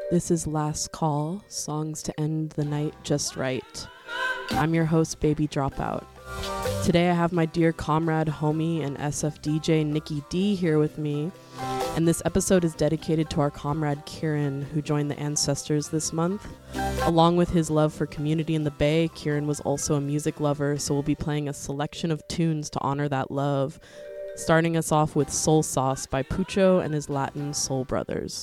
This is Last Call, songs to end the night just right. I'm your host, Baby Dropout. Today I have my dear comrade, homie, and SF DJ Nikki D here with me. And this episode is dedicated to our comrade Kieran, who joined the Ancestors this month. Along with his love for community in the Bay, Kieran was also a music lover, so we'll be playing a selection of tunes to honor that love, starting us off with Soul Sauce by Pucho and his Latin Soul Brothers.